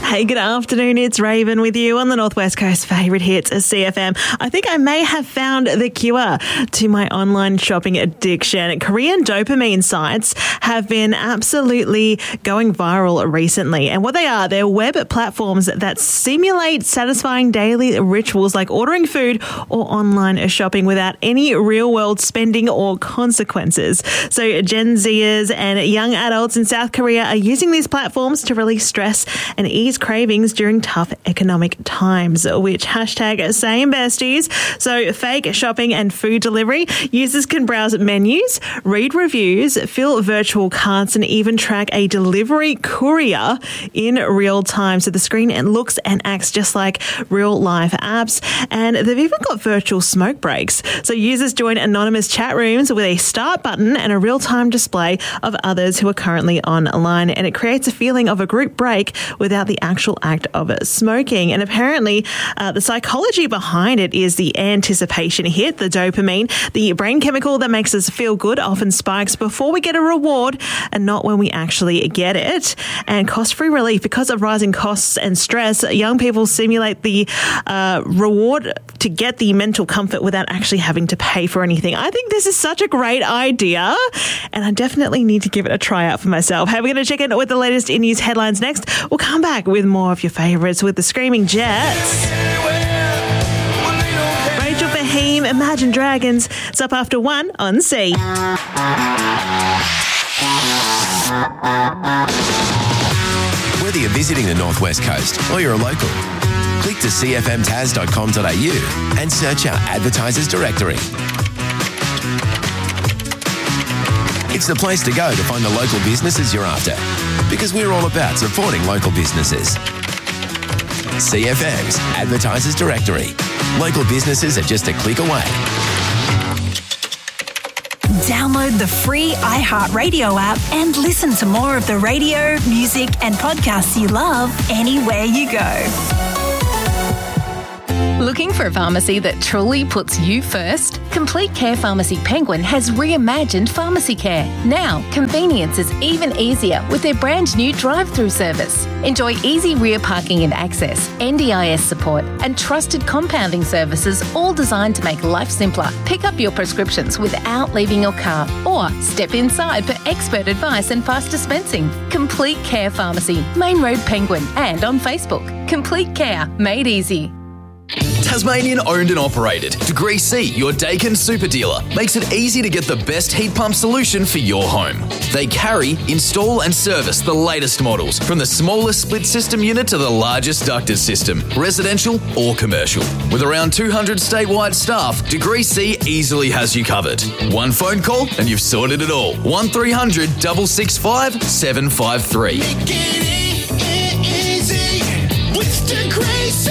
Hey, good afternoon. It's Raven with you on the Northwest Coast favourite hits, CFM. I think I may have found the cure to my online shopping addiction. Korean dopamine sites have been absolutely going viral recently. And what they are, they're web platforms that simulate satisfying daily rituals like ordering food or online shopping without any real-world spending or consequences. So Gen Zers and young adults in South Korea are using these platforms to release stress and ease cravings during tough economic times, which hashtag same besties. So fake shopping and food delivery. Users can browse menus, read reviews, fill virtual carts, and even track a delivery courier in real time. So the screen looks and acts just like real life apps. And they've even got virtual smoke breaks. So users join anonymous chat rooms with a start button and a real-time display of others who are currently online. And it creates a feeling of a group break without the actual act of smoking. And apparently the psychology behind it is the anticipation hit, the dopamine, the brain chemical that makes us feel good, often spikes before we get a reward and not when we actually get it. And cost-free relief. Because of rising costs and stress, young people simulate the reward to get the mental comfort without actually having to pay for anything. I think this is such a great idea, and I definitely need to give it a try out for myself. Hey, we're going to check in with the latest in news headlines next. We'll come back with more of your favourites with the Screaming Jets. Rachel Fahim, Imagine Dragons. It's up after 1 on C. Whether you're visiting the Northwest Coast or you're a local, click to cfmtas.com.au and search our advertisers directory. It's the place to go to find the local businesses you're after, because we're all about supporting local businesses. CFM's Advertisers Directory. Local businesses are just a click away. Download the free iHeartRadio app and listen to more of the radio, music and podcasts you love anywhere you go. Looking for a pharmacy that truly puts you first? Complete Care Pharmacy Penguin has reimagined pharmacy care. Now, convenience is even easier with their brand new drive-through service. Enjoy easy rear parking and access, NDIS support, and trusted compounding services, all designed to make life simpler. Pick up your prescriptions without leaving your car, or step inside for expert advice and fast dispensing. Complete Care Pharmacy, Main Road Penguin, and on Facebook. Complete Care, made easy. Tasmanian owned and operated. Degree C, your Daikin super dealer, makes it easy to get the best heat pump solution for your home. They carry, install and service the latest models, from the smallest split system unit to the largest ducted system, residential or commercial. With around 200 statewide staff, Degree C easily has you covered. One phone call and you've sorted it all. 1300 665 753. Make it easy with Degree C.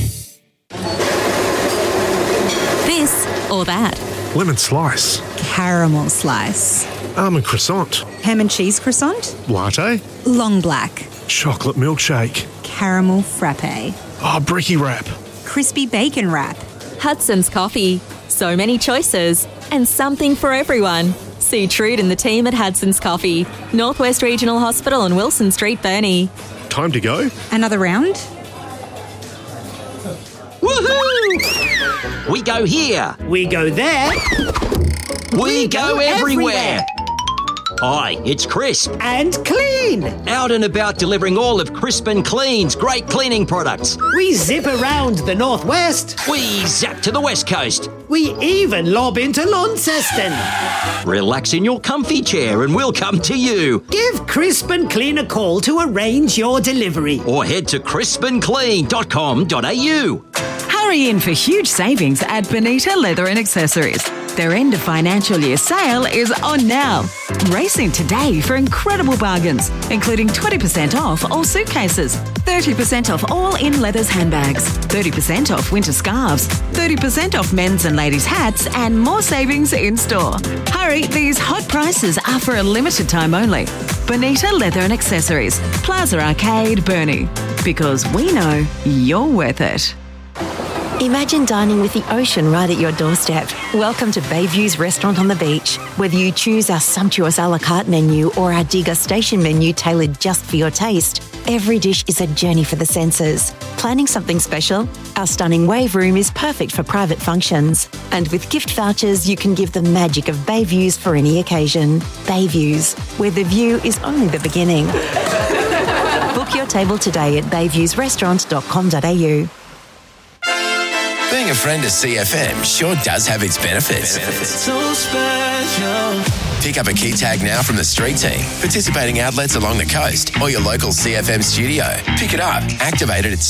This or that. Lemon slice. Caramel slice. Almond croissant. Ham and cheese croissant. Latte. Long black. Chocolate milkshake. Caramel frappe. Oh, bricky wrap. Crispy bacon wrap. Hudson's Coffee. So many choices and something for everyone. See Trude and the team at Hudson's Coffee, Northwest Regional Hospital on Wilson Street, Burnie. Time to go. Another round? Woohoo! We go here. We go there. We go everywhere. Hi, it's Crisp. And Clean. Out and about delivering all of Crisp and Clean's great cleaning products. We zip around the Northwest. We zap to the West Coast. We even lob into Launceston. Relax in your comfy chair and we'll come to you. Give Crisp and Clean a call to arrange your delivery. Or head to crispandclean.com.au. Hurry in for huge savings at Bonita Leather and Accessories. Their end of financial year sale is on now. Race in today for incredible bargains, including 20% off all suitcases, 30% off all in leathers handbags, 30% off winter scarves, 30% off men's and ladies' hats, and more savings in store. Hurry, these hot prices are for a limited time only. Bonita Leather and Accessories, Plaza Arcade, Burnie. Because we know you're worth it. Imagine dining with the ocean right at your doorstep. Welcome to Bayview's Restaurant on the Beach. Whether you choose our sumptuous a la carte menu or our degustation menu tailored just for your taste, Every dish is a journey for the senses. Planning something special? Our stunning Wave Room is perfect for private functions. And with gift vouchers, you can give the magic of Bayviews for any occasion. Bayviews, where the view is only the beginning. Book your table today at bayviewsrestaurant.com.au. Being a friend of CFM sure does have its benefits. So special. Pick up a key tag now from the street team, participating outlets along the coast, or your local CFM studio. Pick it up, activate it at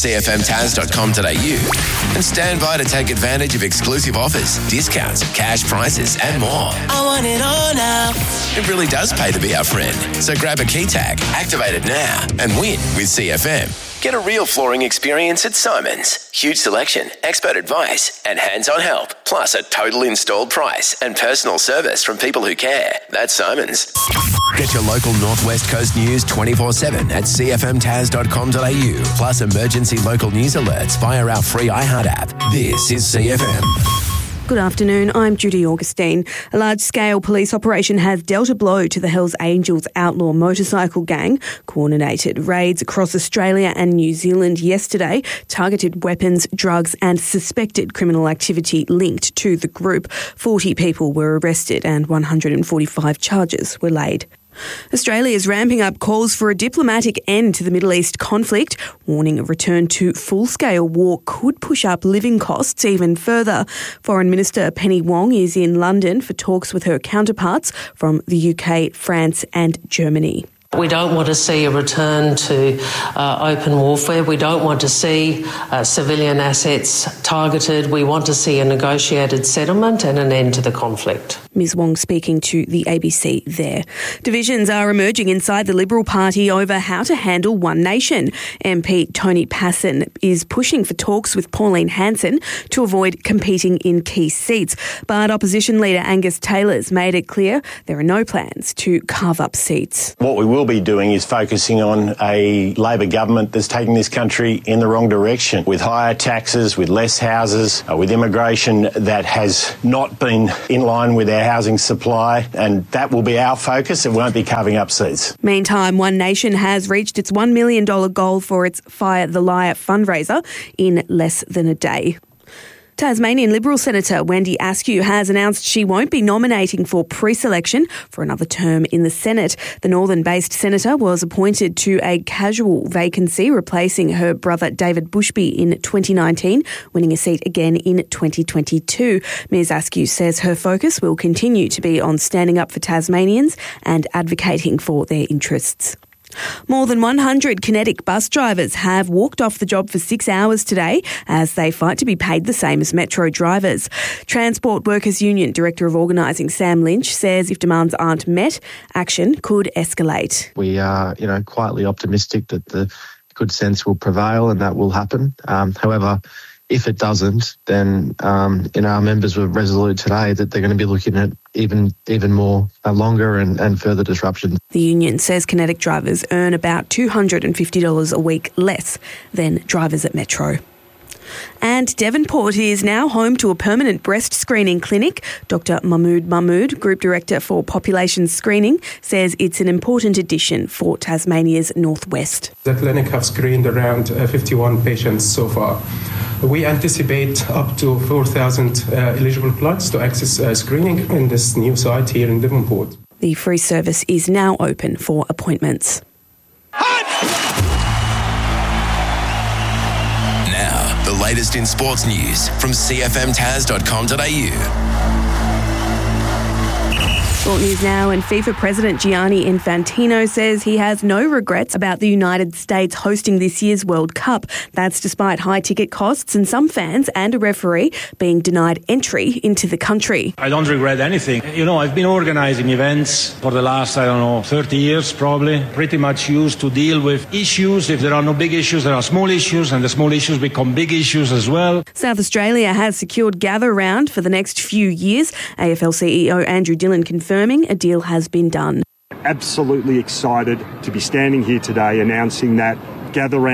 cfmtaz.com.au, and stand by to take advantage of exclusive offers, discounts, cash prizes, and more. I want it all now. It really does pay to be our friend. So grab a key tag, activate it now, and win with CFM. Get a real flooring experience at Simon's. Huge selection, expert advice, and hands-on help. Plus a total installed price and personal service from people who care. That's Simon's. Get your local Northwest Coast news 24/7 at cfmtaz.com.au. Plus emergency local news alerts via our free iHeart app. This is CFM. Good afternoon, I'm Judy Augustine. A large-scale police operation has dealt a blow to the Hells Angels outlaw motorcycle gang. Coordinated raids across Australia and New Zealand yesterday targeted weapons, drugs and suspected criminal activity linked to the group. 40 people were arrested and 145 charges were laid. Australia is ramping up calls for a diplomatic end to the Middle East conflict, warning a return to full-scale war could push up living costs even further. Foreign Minister Penny Wong is in London for talks with her counterparts from the UK, France and Germany. We don't want to see a return to open warfare. We don't want to see civilian assets targeted. We want to see a negotiated settlement and an end to the conflict. Ms Wong speaking to the ABC there. Divisions are emerging inside the Liberal Party over how to handle One Nation. MP Tony Passon is pushing for talks with Pauline Hanson to avoid competing in key seats. But opposition leader Angus Taylor's made it clear there are no plans to carve up seats. What we will be doing is focusing on a Labor government that's taking this country in the wrong direction, with higher taxes, with less houses, with immigration that has not been in line with our housing supply, and that will be our focus. It won't be carving up seats. Meantime, One Nation has reached its $1 million goal for its Fire the Liar fundraiser in less than a day. Tasmanian Liberal Senator Wendy Askew has announced she won't be nominating for pre-selection for another term in the Senate. The Northern-based senator was appointed to a casual vacancy, replacing her brother David Bushby in 2019, winning a seat again in 2022. Ms Askew says her focus will continue to be on standing up for Tasmanians and advocating for their interests. More than 100 Kinetic bus drivers have walked off the job for 6 hours today as they fight to be paid the same as Metro drivers. Transport Workers Union Director of Organising Sam Lynch says if demands aren't met, action could escalate. We are, quietly optimistic that the good sense will prevail and that will happen. However, if it doesn't, then our members were resolute today that they're going to be looking at even more longer and further disruptions. The union says Kinetic drivers earn about $250 a week less than drivers at Metro. And Devonport is now home to a permanent breast screening clinic. Dr Mahmood, Group Director for Population Screening, says it's an important addition for Tasmania's northwest. The clinic have screened around 51 patients so far. We anticipate up to 4,000 eligible clients to access screening in this new site here in Devonport. The free service is now open for appointments. Now, the latest in sports news from cfmtaz.com.au. Sport news now, and FIFA President Gianni Infantino says he has no regrets about the United States hosting this year's World Cup. That's despite high ticket costs and some fans and a referee being denied entry into the country. I don't regret anything. I've been organising events for the last, 30 years probably. Pretty much used to deal with issues. If there are no big issues, there are small issues, and the small issues become big issues as well. South Australia has secured Gather Round for the next few years. AFL CEO Andrew Dillon confirming a deal has been done. Absolutely excited to be standing here today announcing that Gather Round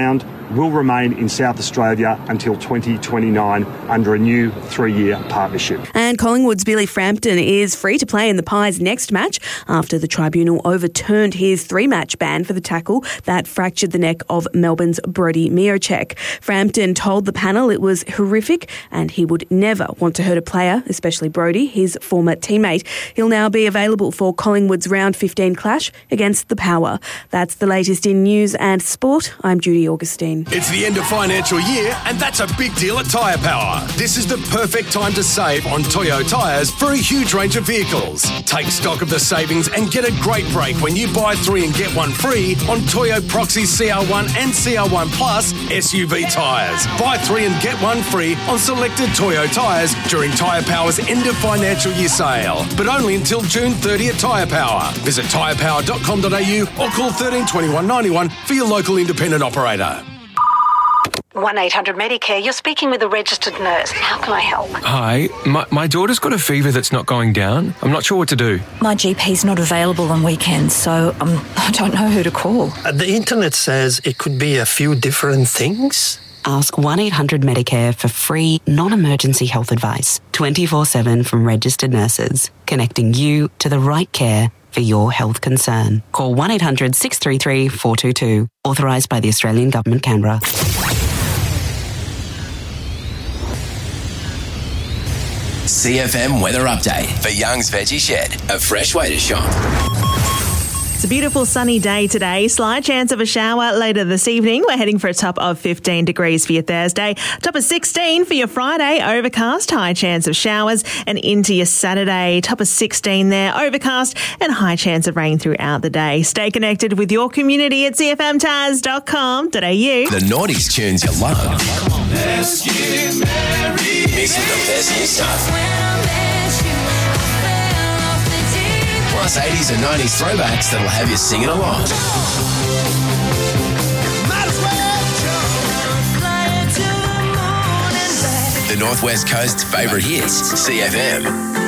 will remain in South Australia until 2029 under a new 3-year partnership. And Collingwood's Billy Frampton is free to play in the Pies' next match after the tribunal overturned his 3-match ban for the tackle that fractured the neck of Melbourne's Brodie Mihocek. Frampton told the panel it was horrific and he would never want to hurt a player, especially Brodie, his former teammate. He'll now be available for Collingwood's round 15 clash against the Power. That's the latest in news and sport. I'm Judy Augustine. It's the end of financial year, and that's a big deal at Tyre Power. This is the perfect time to save on Toyo tyres for a huge range of vehicles. Take stock of the savings and get a great break when you buy 3 and get 1 free on Toyo Proxy CR1 and CR1 Plus SUV tyres. Buy 3 and get 1 free on selected Toyo tyres during Tyre Power's end of financial year sale, but only until June 30 at Tyre Power. Visit tyrepower.com.au or call 13 21 91 for your local independent operator. 1-800-Medicare, you're speaking with a registered nurse. How can I help? Hi, my daughter's got a fever that's not going down. I'm not sure what to do. My GP's not available on weekends, so I don't know who to call. The internet says it could be a few different things. Ask 1-800-Medicare for free, non-emergency health advice, 24/7 from registered nurses, connecting you to the right care for your health concern. Call 1-800-633-422, authorised by the Australian Government, Canberra. CFM weather update for Young's Veggie Shed, a fresh way to shop. It's a beautiful sunny day today. Slight chance of a shower later this evening. We're heading for a top of 15 degrees for your Thursday. Top of 16 for your Friday. Overcast, high chance of showers. And into your Saturday. Top of 16 there. Overcast and high chance of rain throughout the day. Stay connected with your community at cfmtaz.com.au. The naughties tunes you love. Let's get married. Mixing the best new stuff. Plus 80s and 90s throwbacks that'll have you singing along. The Northwest Coast's favourite hits, CFM.